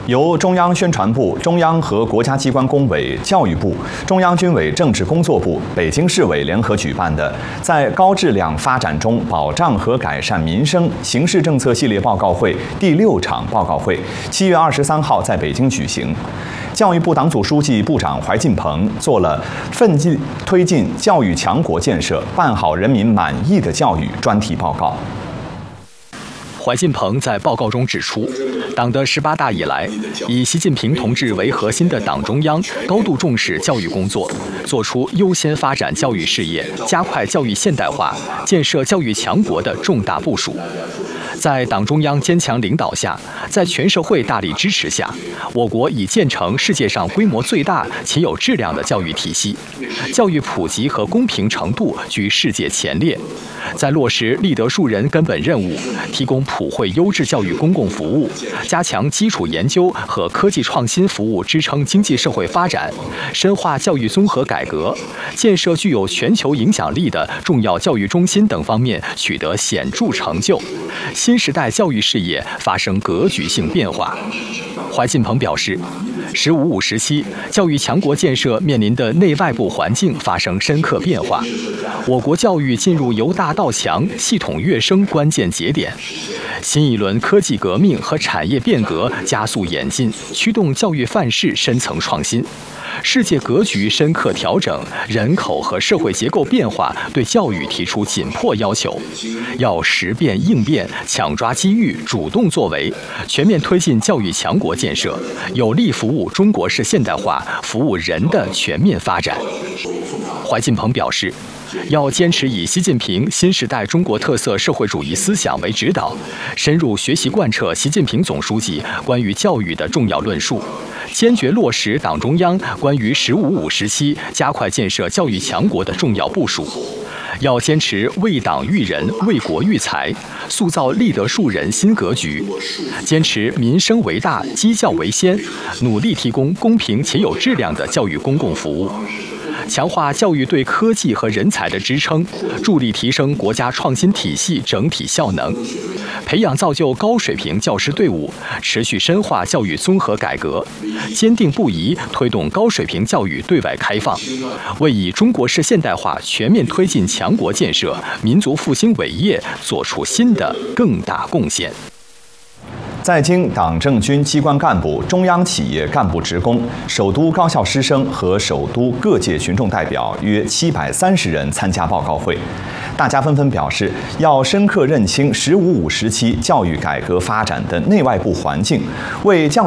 由中央宣传部、中央和国家机关工委、教育部、中央军委政治工作部、北京市委联合举办的在高质量发展中保障和改善民生形势政策系列报告会第6场报告会，7月23号在北京举行。教育部党组书记、部长怀进鹏做了奋进推进教育强国建设、办好人民满意的教育专题报告。 怀进鹏在报告中指出，党的18大以来，以习近平同志为核心的党中央高度重视教育工作，做出优先发展教育事业、加快教育现代化、建设教育强国的重大部署。在党中央坚强领导下，在全社会大力支持下，我国已建成世界上规模最大且有质量的教育体系，教育普及和公平程度居世界前列。在落实立德树人根本任务，提供普惠优质教育公共服务，加强基础研究和科技创新服务支撑经济社会发展，深化教育综合改革，建设具有全球影响力的重要教育中心等方面取得显著成就，新时代教育事业发生格局性变化。怀进鹏表示，“15+5”时期，教育强国建设面临的内外部环境发生深刻变化，我国教育进入由大到强、系统跃升关键节点。新一轮科技革命和产业变革加速演进，驱动教育范式深层创新。世界格局深刻调整，人口和社会结构变化对教育提出紧迫要求，要识变应变，抢抓机遇，主动作为，全面推进教育强国建设，有力服务中国式现代化、服务人的全面发展。怀进鹏表示，要坚持以习近平新时代中国特色社会主义思想为指导，深入学习贯彻习近平总书记关于教育的重要论述，坚决落实党中央关于“15+5”时期加快建设教育强国的重要部署。要坚持为党育人、为国育才，塑造立德树人新格局；坚持民生为大、基教为先，努力提供公平且有质量的教育公共服务。强化教育对科技和人才的支撑，助力提升国家创新体系整体效能，培养造就高水平教师队伍，持续深化教育综合改革，坚定不移推动高水平教育对外开放，为以中国式现代化全面推进强国建设、民族复兴伟业做出新的更大贡献。 在京党政军机关干部、中央企业干部职工、首都高校师生和首都各界群众代表约730人参加报告会，大家纷纷表示，要深刻认清“15+5”时期教育改革发展的内外部环境，为教